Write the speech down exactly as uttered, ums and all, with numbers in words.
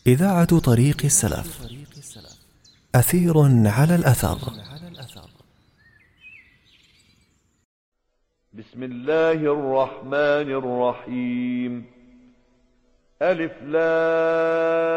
إذاعة طريق السلف. أثير على الأثر. بسم الله الرحمن الرحيم. ألف لام